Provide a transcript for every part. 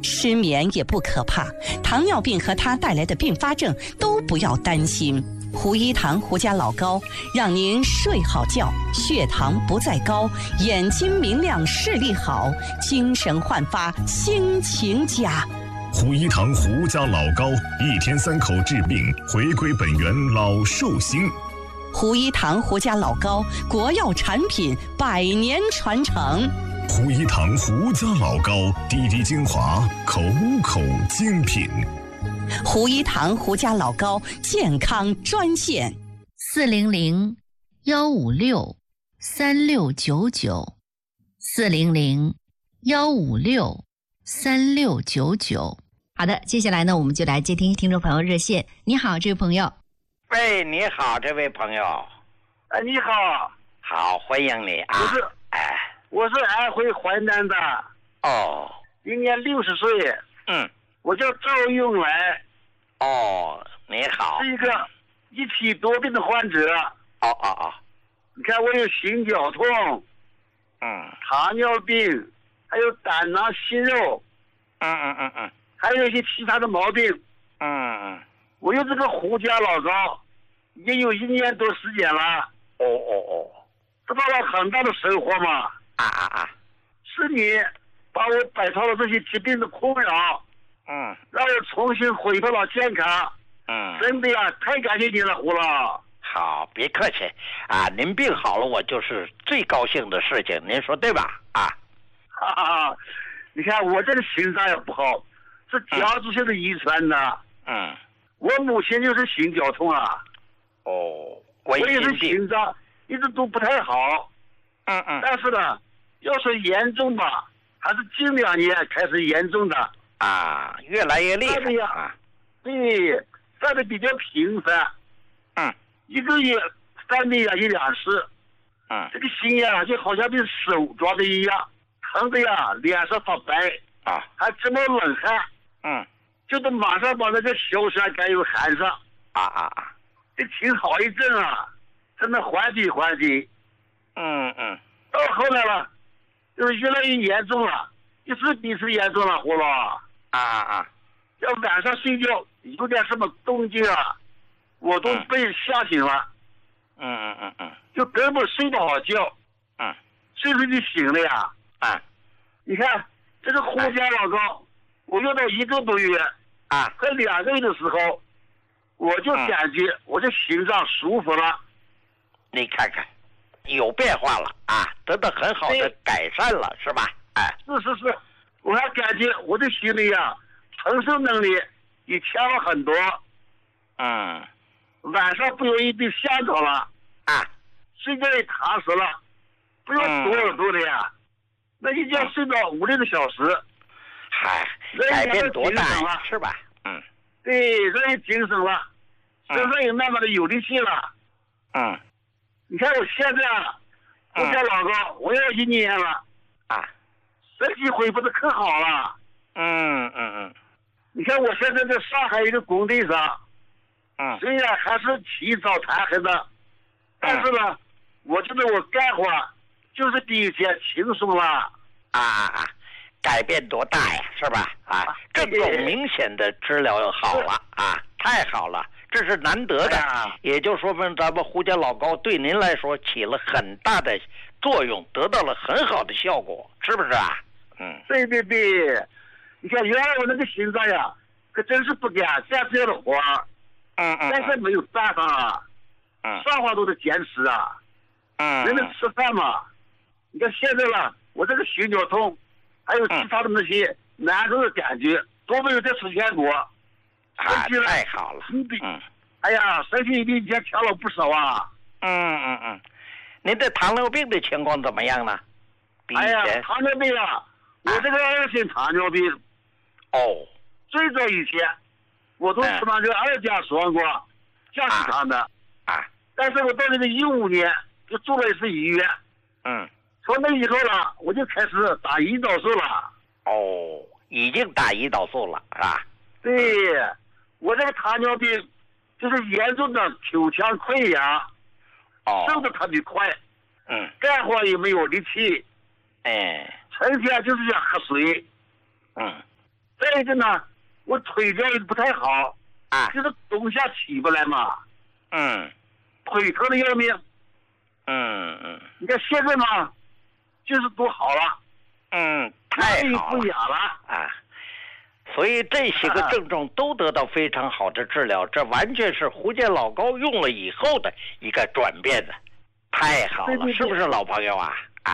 失眠也不可怕，糖尿病和它带来的并发症都不要担心。胡一堂胡家老高让您睡好觉，血糖不再高，眼睛明亮，视力好，精神焕发，心情佳。 胡一堂胡家老高，1天3口治病，回归本源老寿星。 胡一堂胡家老高，国药产品，100年传承。 胡一堂胡家老高，滴滴精华，口口精品。 胡一堂胡家老高健康专线 400-156-3699，400-156-3699。好的，接下来呢，我们就来接听听众朋友热线。你好，这位朋友。 喂，你好，这位朋友。 你好。 好，欢迎你啊。 我是安徽淮南的。 哦。 今年60岁。我叫赵永来。 哦，你好。 是一个一体多病的患者。你看我有心绞痛，糖尿病，还有胆囊息肉，还有一些其他的毛病。我用这个胡家老高已经有1年多时间了。得到了很大的收获嘛。是你把我摆脱了这些疾病的困扰，让我重新恢复了健康。真的呀，太感谢你了，胡老。 好，别客气啊，您病好了，我就是最高兴的事情，您说对吧？ 你看我这个心脏也不好，是家族性的遗传的。我母亲就是心绞痛啊。我也是心脏一直都不太好。但是呢，要说严重吧，还是近2年开始严重的。 越来越厉害对，犯的比较频繁。1个月犯的呀1-2次。这个心呀就好像被手抓的一样，疼的呀脸上发白，还直冒冷汗。就得马上把那个硝酸甘油含上。这挺好一阵啊，真的缓解缓解。到后来了，就是越来越严重了，一次比一次严重了，胡老。要晚上睡觉有点什么动静啊，我都被吓醒了。就根本睡不好觉。睡睡就醒了呀。你看这个胡家老高，我用到1个多月，快2个月的时候，我就感觉我这心脏舒服了。 你看看，有变化了得到很好的改善了，是吧？ 是，我还感觉我的心里呀，承受能力也强了很多。晚上不容易被吓着了。睡觉也踏实了，不用躲耳朵的呀。那一觉睡到5-6个小时。 改变多大呀，是吧？ 对，人也精神了，身上也慢慢的有力气了。你看我现在胡家老高，我要1年了。身体恢复的可好了。你看我现在在上海一个工地上，虽然还是起早贪黑的，但是呢，我觉得我干活就是比以前轻松了。 改变多大呀，是吧？这种明显的治疗好了太好了，这是难得的。也就说明咱们胡家老高对您来说起了很大的作用，得到了很好的效果，是不是啊？ 对，你看原来我那个心脏呀，可真是不敢干这样的活。但是没有办法上话都得坚持人得吃饭嘛。你看现在了，我这个心绞痛还有其他的那些难受的感觉都没有再出现过。 太好了。 身体比以前强了不少啊。 您的糖尿病的情况怎么样呢？比以前糖尿病我这个2型糖尿病。最早以前我都吃那个2甲双胍降血糖的。但是我到这个15年就住了一次医院。从那以后呢，我就开始打胰岛素了。 已经打胰岛素了，是吧？ 对，我这个糖尿病就是严重的口腔溃疡，瘦的特别快，干活也没有力气，成天就是想喝水，再一个呢，我腿脚也不太好啊， 就是冬夏起不来嘛。腿疼的要命。你看现在嘛，就是都好了。 太好了。 不哑了啊。所以这些个症状都得到非常好的治疗，这完全是胡健老膏用了以后的一个转变的，太好了，是不是老朋友啊？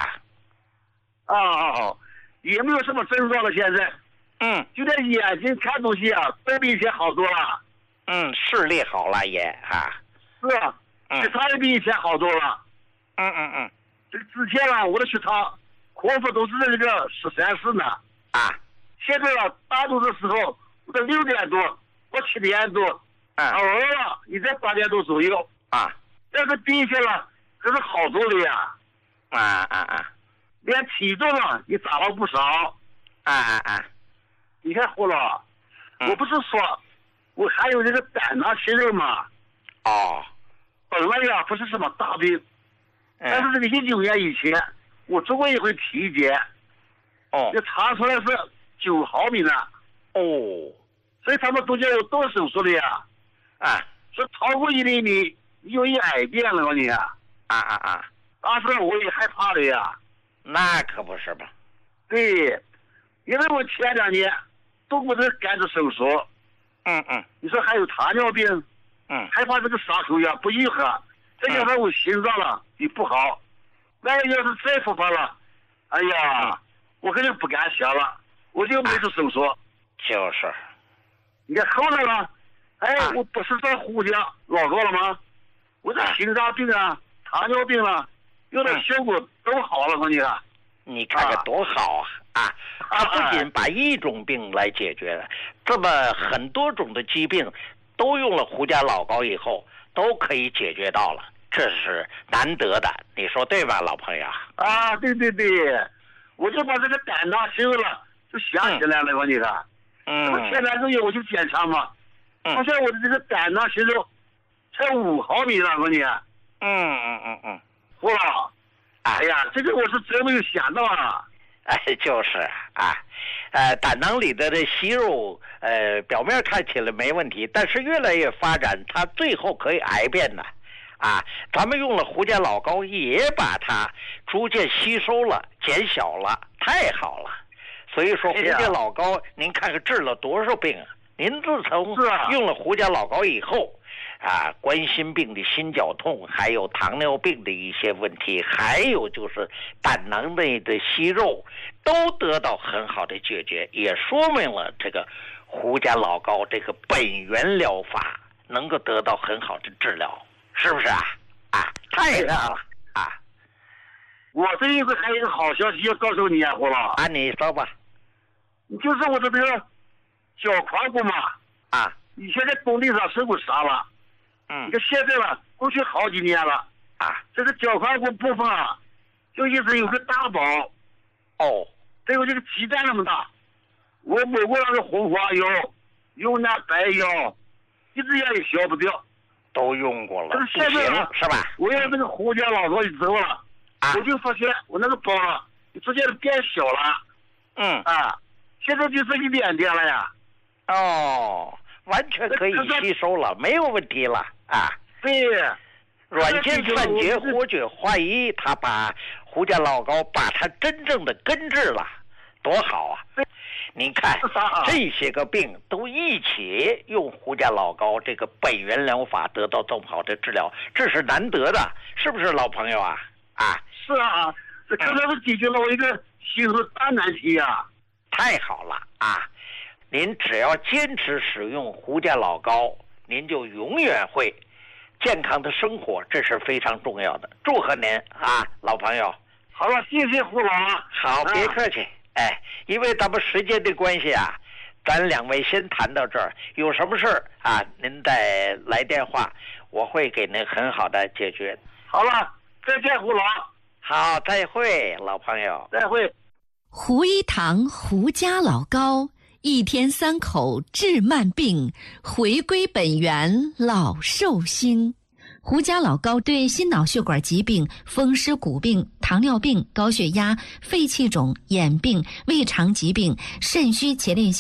也没有什么症状了，现在。就连眼睛看东西啊，都比以前好多了。 视力好了也是啊，血糖也比以前好多了。这个之前啊，我的血糖空腹都是在这个13、14呢。现在啊，大多的时候我在6点多或7点多，偶尔也在8点多左右。但是比以前了，可是好多了呀。连体重啊也长了不少。你看胡老，我不是说我还有这个胆囊息肉吗？本来呀不是什么大病，但是这个19年以前，我做过一回体检，这查出来是9毫米呢。所以他们都叫我动手术的呀。说超过1厘米有一癌变了，我你当时我也害怕的呀。 那可不是吧？ 对，因为我前2年动过这个肝子手术。你说还有糖尿病，害怕这个伤口呀不愈合，再加上我心脏了也不好，那要是再复发了，哎呀，我肯定不敢想了，我就没做手术。 就是， 你看后来了，我不是在胡家老高了吗？我这心脏病啊、糖尿病了，有点效果都好了，你看。 你看看多好啊！他不仅把一种病来解决了，这么很多种的疾病，都用了胡家老膏以后，都可以解决到了，这是难得的，你说对吧，老朋友？ 对，我就把这个胆囊息肉了，就想起来了，我你看。这不前2个月我去检查嘛，发现我的这个胆囊息肉才5毫米了，我你看。胡老。哎呀，这个我是真没有想到啊！ 就是胆囊里的这息肉，表面看起来没问题，但是越来越发展，它最后可以癌变的，咱们用了胡健老膏，也把它逐渐吸收了、减小了，太好了。所以说胡健老膏，您看看治了多少病啊！您自从用了胡健老膏以后。冠心病的心绞痛，还有糖尿病的一些问题，还有就是胆囊内的息肉，都得到很好的解决，也说明了这个胡健老膏这个本源疗法能够得到很好的治疗，是不是太好了我这一回还有一个好消息要告诉你胡老。 你说吧。 就是我的这个脚髋骨嘛，以前在工地上受过伤了。你看现在了，过去好几年了，这个脚髋骨部分就一直有个大包，这有这个鸡蛋那么大。我抹过那个红花油，用那白药，一直也消不掉。 都用过了， 这个现在是吧？ 我用那个胡家老膏之后了，我就发现我那个包逐渐变小了。现在就剩1点点了呀。 完全可以吸收了，没有问题了对， 软件判决活血化瘀，他把胡健老膏把它真正的根治了，多好您看这些个病都一起用胡健老膏这个本源疗法得到这么好的治疗，这是难得的，是不是老朋友是这刚才是解决了我一个心头大难题太好了您只要坚持使用胡健老膏，您就永远会健康的生活，这是非常重要的。祝贺您老朋友。 好了，谢谢胡老。 好，别客气。因为咱们时间的关系咱2位先谈到这儿，有什么事儿您再来电话，我会给您很好的解决。 好了，再见胡老。 好，再会老朋友。 再会。 胡一堂胡家老膏，1天3口治慢病，回归本源老寿星。胡家老膏对心脑血管疾病、风湿骨病、糖尿病、高血压、肺气肿、眼病、胃肠疾病、肾虚前列腺